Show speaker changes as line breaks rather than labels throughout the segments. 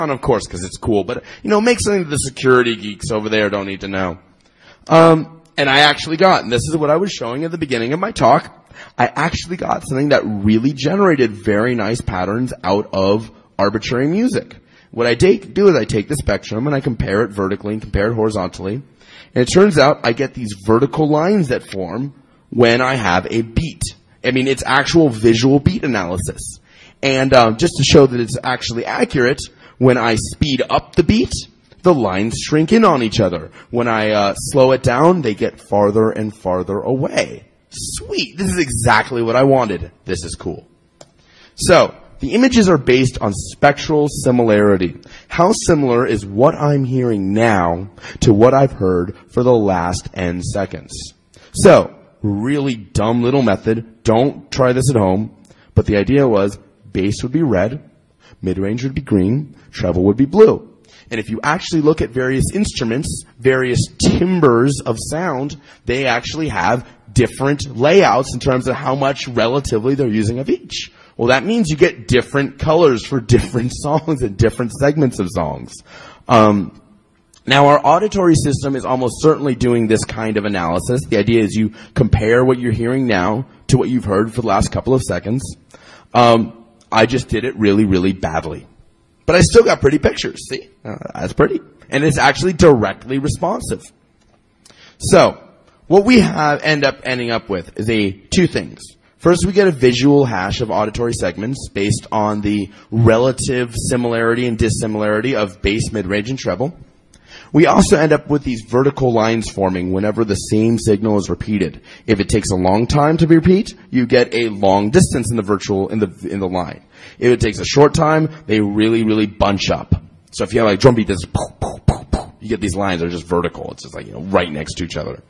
And of course, because it's cool, but, make something that the security geeks over there don't need to know. And I actually got, and this is what I was showing at the beginning of my talk, I actually got something that really generated very nice patterns out of arbitrary music. What I do is I take the spectrum and I compare it vertically and compare it horizontally. And it turns out I get these vertical lines that form when I have a beat. I mean, it's actual visual beat analysis. And just to show that it's actually accurate, when I speed up the beat, the lines shrink in on each other. When I slow it down, they get farther and farther away. Sweet. This is exactly what I wanted. This is cool. So, the images are based on spectral similarity. How similar is what I'm hearing now to what I've heard for the last n seconds? So, really dumb little method. Don't try this at home. But the idea was bass would be red, mid-range would be green, treble would be blue. And if you actually look at various instruments, various timbres of sound, they actually have different layouts in terms of how much relatively they're using of each. Well, that means you get different colors for different songs and different segments of songs. Now, our auditory system is almost certainly doing this kind of analysis. The idea is you compare what you're hearing now to what you've heard for the last couple of seconds. I just did it really, really badly. But I still got pretty pictures. See? That's pretty. And it's actually directly responsive. So, what we ending up with is two things. First, we get a visual hash of auditory segments based on the relative similarity and dissimilarity of bass, mid-range, and treble. We also end up with these vertical lines forming whenever the same signal is repeated. If it takes a long time to repeat, you get a long distance in the line. If it takes a short time, they really, really bunch up. So if you have like drum beat that's you get these lines that are just vertical. It's just like, right next to each other.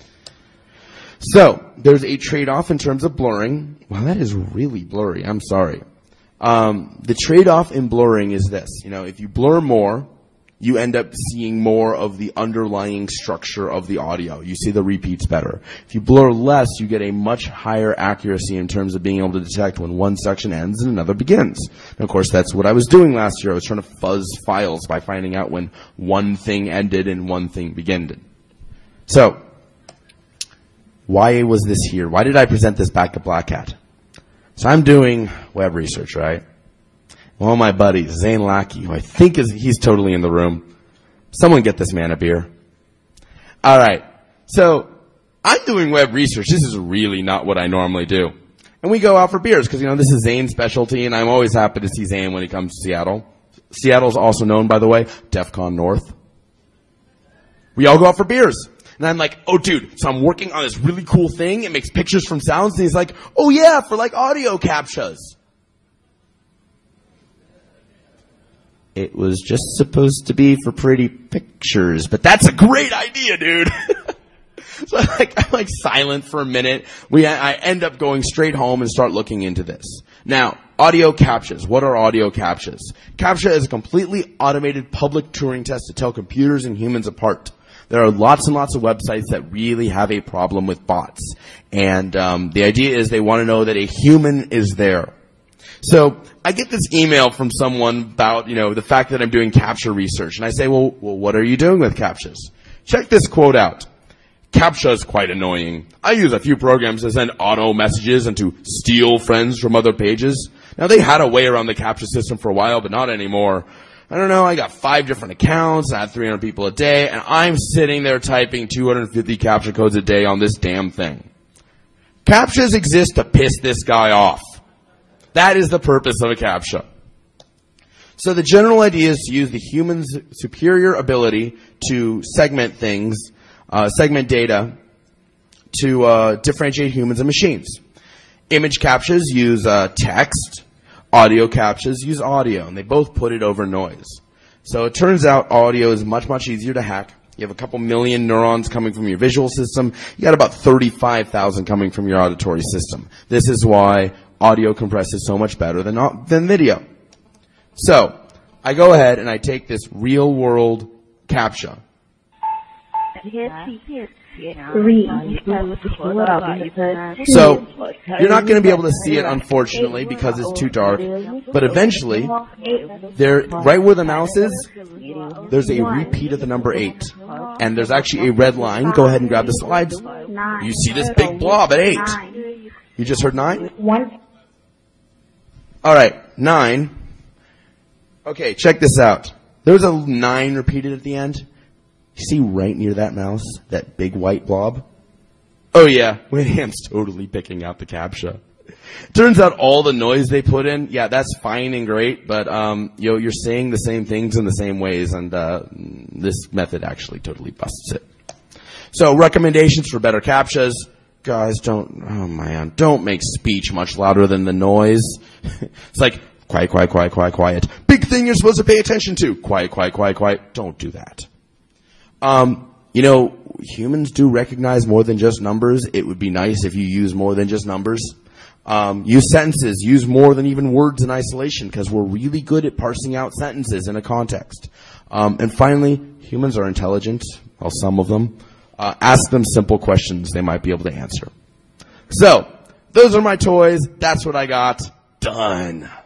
So, there's a trade-off in terms of blurring. Wow, that is really blurry. I'm sorry. The trade-off in blurring is this. If you blur more, you end up seeing more of the underlying structure of the audio. You see the repeats better. If you blur less, you get a much higher accuracy in terms of being able to detect when one section ends and another begins. And of course, that's what I was doing last year. I was trying to fuzz files by finding out when one thing ended and one thing began. So, why was this here? Why did I present this back to Black Hat? So I'm doing web research, right? One of my buddies, Zane Lackey, who I think he's totally in the room. Someone get this man a beer. All right. So I'm doing web research. This is really not what I normally do. And we go out for beers because, this is Zane's specialty, and I'm always happy to see Zane when he comes to Seattle. Seattle's also known, by the way, DEF CON North. We all go out for beers. And I'm like, oh, dude, so I'm working on this really cool thing. It makes pictures from sounds. And he's like, oh, yeah, for like audio captchas. It was just supposed to be for pretty pictures, but that's a great idea, dude. So I'm like silent for a minute. I end up going straight home and start looking into this. Now, audio captchas. What are audio captchas? CAPTCHA is a completely automated public Turing test to tell computers and humans apart. There are lots and lots of websites that really have a problem with bots. And the idea is they want to know that a human is there. So I get this email from someone about, the fact that I'm doing CAPTCHA research. And I say, well, what are you doing with CAPTCHAs? Check this quote out. CAPTCHA is quite annoying. I use a few programs to send auto messages and to steal friends from other pages. Now, they had a way around the CAPTCHA system for a while, but not anymore. I don't know, I got 5 different accounts, I have 300 people a day, and I'm sitting there typing 250 CAPTCHA codes a day on this damn thing. CAPTCHAs exist to piss this guy off. That is the purpose of a CAPTCHA. So the general idea is to use the human's superior ability to segment things, segment data, to differentiate humans and machines. Image CAPTCHAs use text. Audio captchas use audio, and they both put it over noise. So it turns out audio is much, much easier to hack. You have a couple million neurons coming from your visual system. You got about 35,000 coming from your auditory system. This is why audio compresses so much better than video. So I go ahead and I take this real-world CAPTCHA.
3.
So, you're not going to be able to see it, unfortunately, because it's too dark. But eventually, there, right where the mouse is, there's a repeat of the number 8. And there's actually a red line. Go ahead and grab the slides.
9.
You see this big blob at 8.
9.
You just heard 9?
1.
Alright, 9. Okay, check this out. There's a 9 repeated at the end. You see right near that mouse, that big white blob? Oh yeah, Winam's totally picking out the CAPTCHA. Turns out all the noise they put in, yeah, that's fine and great, but you're saying the same things in the same ways, and this method actually totally busts it. So recommendations for better CAPTCHAs. Guys, don't make speech much louder than the noise. It's like, quiet, quiet, quiet, quiet, quiet. Big thing you're supposed to pay attention to. Quiet, quiet, quiet, quiet. Don't do that. Humans do recognize more than just numbers. It would be nice if you use more than just numbers. Use sentences. Use more than even words in isolation, because we're really good at parsing out sentences in a context. And finally, humans are intelligent. Well, some of them. Ask them simple questions they might be able to answer. So, those are my toys. That's what I got. Done.